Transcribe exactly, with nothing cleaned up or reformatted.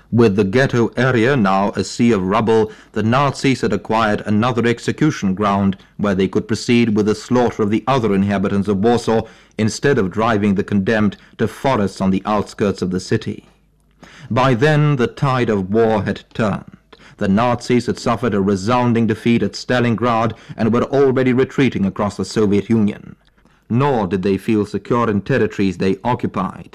With the ghetto area now a sea of rubble, the Nazis had acquired another execution ground where they could proceed with the slaughter of the other inhabitants of Warsaw instead of driving the condemned to forests on the outskirts of the city. By then the tide of war had turned. The Nazis had suffered a resounding defeat at Stalingrad and were already retreating across the Soviet Union. Nor did they feel secure in territories they occupied.